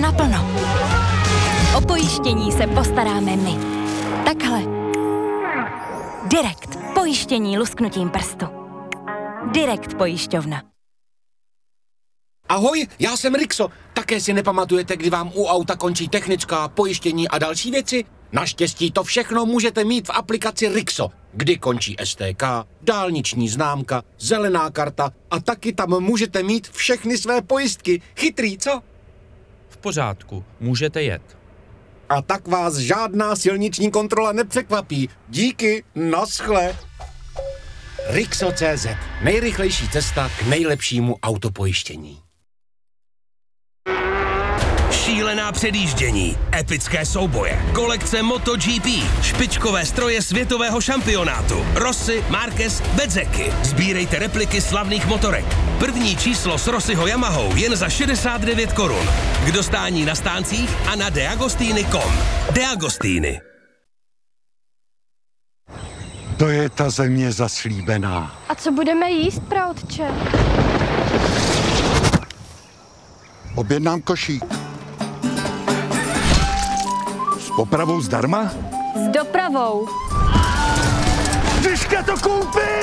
naplno. O pojištění se postaráme my. Takhle. Direkt. Pojištění lusknutím prstu. Direkt pojišťovna. Ahoj, já jsem Rixo. Také si nepamatujete, kdy vám u auta končí technická, pojištění a další věci? Naštěstí to všechno můžete mít v aplikaci Rixo, kdy končí STK, dálniční známka, zelená karta a taky tam můžete mít všechny své pojistky. Chytrý, co? V pořádku, můžete jet. A tak vás žádná silniční kontrola nepřekvapí. Díky, naschle. Rixo.cz. Nejrychlejší cesta k nejlepšímu autopojištění. Šílená předjíždění, epické souboje, kolekce MotoGP, špičkové stroje světového šampionátu, Rossi, Marquez, Bezzecchi. Sbírejte repliky slavných motorek. První číslo s Rossiho Yamahou jen za 69 korun. K dostání na stáncích a na deagostini.com. Deagostini. To je ta země zaslíbená. A co budeme jíst, praotče? Objednám košík. S popravou zdarma? S dopravou. Vyška to koupí!